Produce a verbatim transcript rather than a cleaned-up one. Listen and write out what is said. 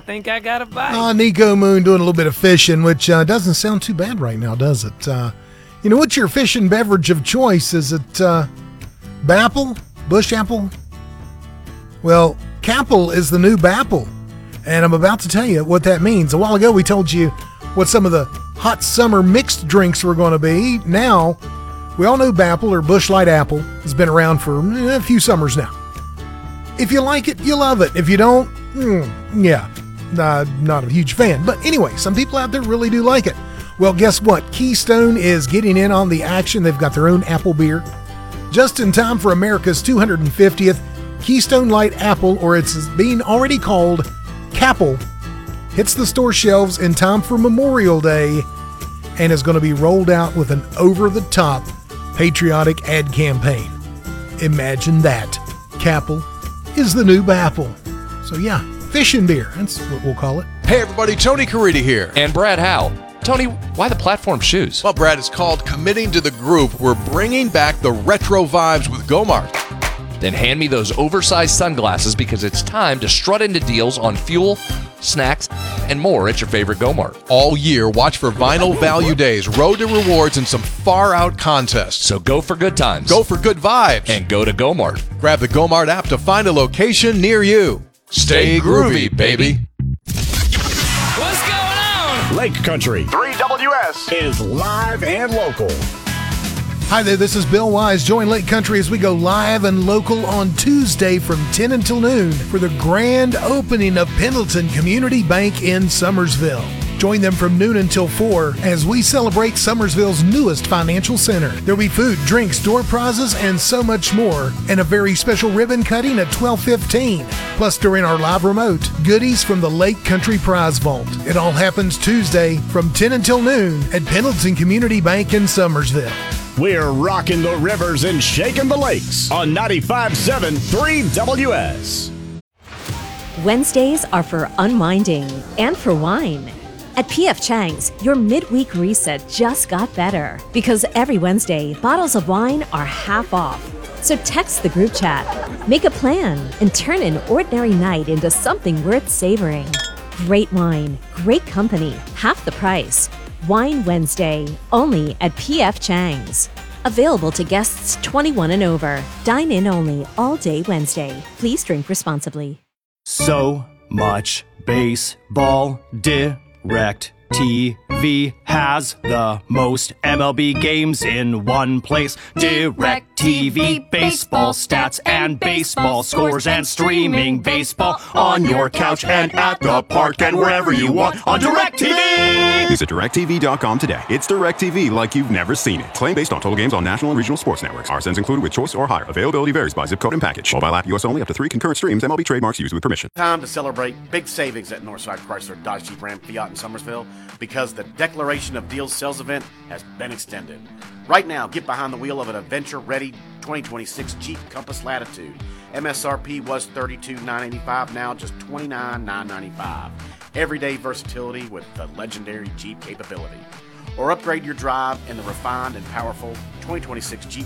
think I got a bite. Uh, Nico Moon doing a little bit of fishing, which uh, doesn't sound too bad right now, does it? Uh, you know, what's your fishing beverage of choice? Is it uh, Bapple? Bush Apple? Well, Capple is the new Bapple, and I'm about to tell you what that means. A while ago, we told you what some of the hot summer mixed drinks were going to be. Now, we all know Bapple or Busch Light Apple has been around for a few summers now. If you like it, you love it. If you don't, mm, yeah, uh, not a huge fan. But anyway, some people out there really do like it. Well, guess what? Keystone is getting in on the action. They've got their own apple beer. Just in time for America's two hundred fiftieth, Keystone Light Apple, or it's being already called Capple, hits the store shelves in time for Memorial Day and is going to be rolled out with an over-the-top patriotic ad campaign. Imagine that. Capple is the new Bapple. So yeah, fishing beer, that's what we'll call it. Hey everybody, Tony Caridi here. And Brad Howe. Tony, why the platform shoes? Well, Brad, it's called Committing to the Group. We're bringing back the retro vibes with Gomart. Then hand me those oversized sunglasses because it's time to strut into deals on fuel, snacks, and more at your favorite Gomart. All year, watch for Vinyl Value Days, Road to Rewards, and some far-out contests. So go for good times. Go for good vibes. And go to Gomart. Grab the Gomart app to find a location near you. Stay groovy, baby. What's going on? Lake Country three W S is live and local. Hi there, this is Bill Wise. Join Lake Country as we go live and local on Tuesday from ten until noon for the grand opening of Pendleton Community Bank in Summersville. Join them from noon until four as we celebrate Summersville's newest financial center. There'll be food, drinks, door prizes, and so much more. And a very special ribbon cutting at twelve fifteen. Plus, during our live remote, goodies from the Lake Country Prize Vault. It all happens Tuesday from ten until noon at Pendleton Community Bank in Summersville. We're rocking the rivers and shaking the lakes on ninety-five point seven three W S. Wednesdays are for unwinding and for wine. At P F Chang's, your midweek reset just got better because every Wednesday, bottles of wine are half off. So text the group chat, make a plan, and turn an ordinary night into something worth savoring. Great wine, great company, half the price. Wine Wednesday, only at P F Chang's. Available to guests twenty-one and over. Dine in only all day Wednesday. Please drink responsibly. So much baseball. Direct T V has the most M L B games in one place. Direct T V, baseball stats and baseball scores and streaming baseball on your couch and at the park and wherever you want on DirecTV. Visit direct T V dot com today. It's DirecTV like you've never seen it. Claim based on total games on national and regional sports networks. R S Ns included with choice or higher. Availability varies by zip code and package. Mobile app U S only. Up to three concurrent streams. M L B trademarks used with permission. Time to celebrate big savings at Northside Chrysler Dodge Jeep Ram Fiat in Summersville because the Declaration of Deals sales event has been extended. Right now, get behind the wheel of an adventure-ready twenty twenty-six Jeep Compass Latitude. M S R P was thirty-two thousand nine hundred eighty-five dollars, now just twenty-nine thousand nine hundred ninety-five dollars. Everyday versatility with the legendary Jeep capability. Or upgrade your drive in the refined and powerful twenty twenty-six Jeep